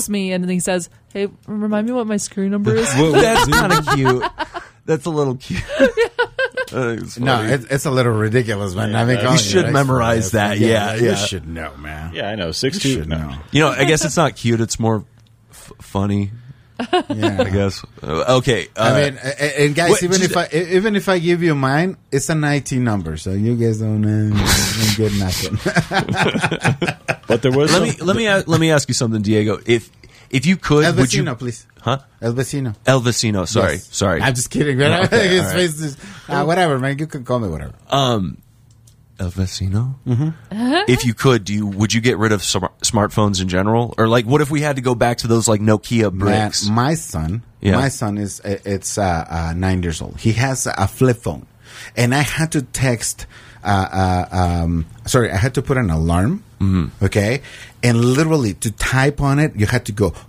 calls me and then he says, "Hey, remind me what my screw number is." Well, that's kind of cute. That's a little cute. No, it's a little ridiculous, man. I mean, you should memorize that. Yeah. You should know, man. Yeah, I know. 6'2". You should know. You know, I guess it's not cute. It's more funny. Yeah, I guess. Okay. I mean, and guys, even if I give you mine, it's an IT number, so you guys don't get nothing. But there was let me ask you something, Diego. If you could, El would you? Vecino, please. Huh? El Vecino. El Vecino. Sorry, Yes. sorry. I'm just kidding, man. His face is whatever, man. You can call me whatever. El Vecino. Mm-hmm. If you could, would you get rid of smartphones in general, or like, what if we had to go back to those like Nokia bricks? Man, my son is 9 years old. He has a flip phone, and I had to text. I had to put an alarm. Mm-hmm. Okay, and literally to type on it, you had to go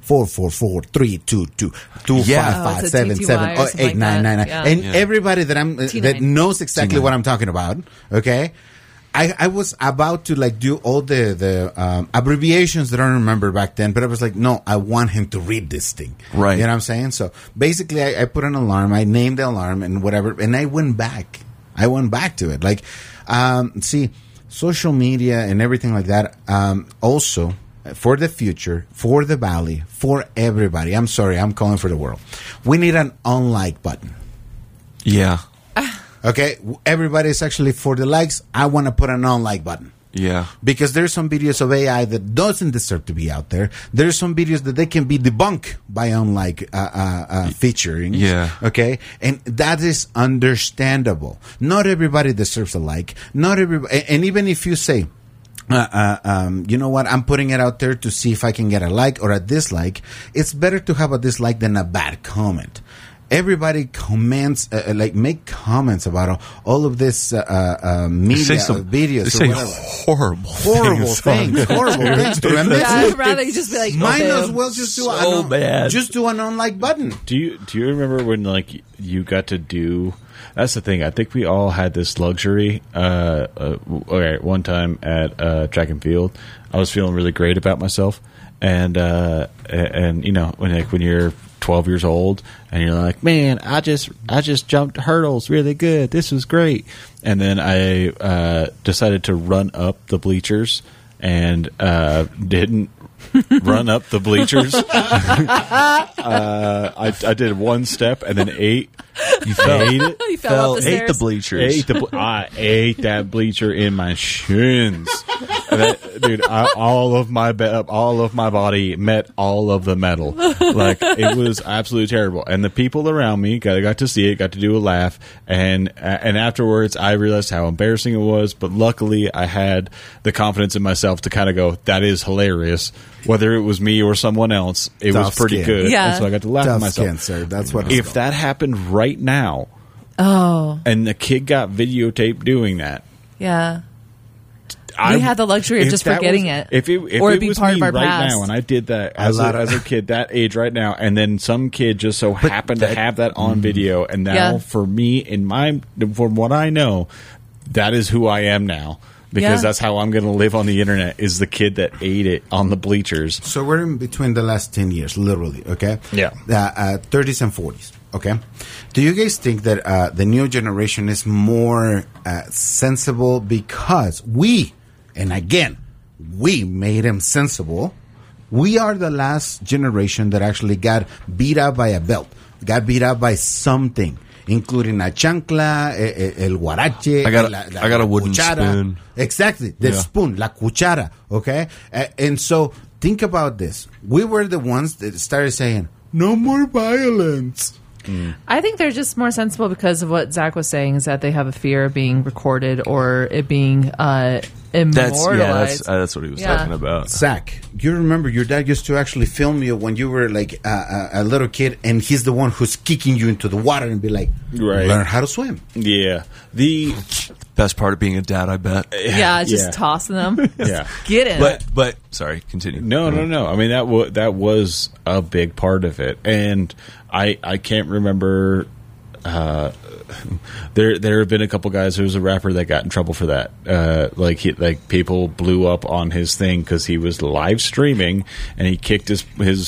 444-322-255-77-899. And everybody that knows exactly what I'm talking about. Okay. I was about to like do all the abbreviations that I don't remember back then, but I was like, no, I want him to read this thing. Right. You know what I'm saying? So basically I put an alarm, I named the alarm and whatever, and I went back to it. Like, see, social media and everything like that, also for the future, for the Valley, for everybody. I'm sorry, I'm calling for the world. We need an unlike button. Yeah. Okay, everybody's actually for the likes. I want to put an unlike button. Yeah. Because there's some videos of AI that doesn't deserve to be out there. There's some videos that they can be debunked by unlike featuring. Yeah. Okay, and that is understandable. Not everybody deserves a like. Not everybody, and even if you say, you know what, I'm putting it out there to see if I can get a like or a dislike, it's better to have a dislike than a bad comment. Everybody comments, make comments about all of this media videos. They say horrible things. Horrible things to them. Yeah, I'd rather you just be like, might as well just do just do an unlike button. Do you remember when like you got to do? That's the thing. I think we all had this luxury. One time at track and field, I was feeling really great about myself, and you know when you're 12 years old and you're like, man, I just jumped hurdles really good. This was great. And then I decided to run up the bleachers and didn't run up the bleachers. I did one step and then ate. You fell. You fell up the stairs. Ate the bleachers. I ate that bleacher in my shins. Dude, all of my body met all of the metal. Like, it was absolutely terrible. And the people around me got to see it, got to do a laugh, and afterwards I realized how embarrassing it was. But luckily, I had the confidence in myself to kind of go, "That is hilarious." Whether it was me or someone else, it was pretty good. Yeah. And so I got to laugh at myself. Skin, sir. That's what. If that happened right now, and the kid got videotaped doing that, yeah. We had the luxury of just forgetting it. If it it'd be was part me of our right past. now, and I did that as a kid, that age right now, and then some kid just so happened to have that on video, and now for me, from what I know, that is who I am now. Because that's how I'm going to live on the internet, is the kid that ate it on the bleachers. So we're in between the last 10 years, literally, okay? Yeah. 30s and 40s, okay? Do you guys think that the new generation is more sensible because we made them sensible? We are the last generation that actually got beat up by a belt, got beat up by something, including a chancla, el guarache. I got a wooden cuchara. spoon. Exactly, the spoon, la cuchara, okay? And so think about this. We were the ones that started saying, no more violence. I think they're just more sensible because of what Zach was saying, is that they have a fear of being recorded or it being immortalized. That's what he was talking about. Zach, you remember your dad used to actually film you when you were like a little kid, and he's the one who's kicking you into the water and be like, learn how to swim. Yeah. The best part of being a dad, I bet. Just tossing them. Get in. But sorry, continue. No. I mean, that was a big part of it, and I can't remember. There have been a couple guys. There was a rapper that got in trouble for that. People blew up on his thing because he was live streaming and he kicked his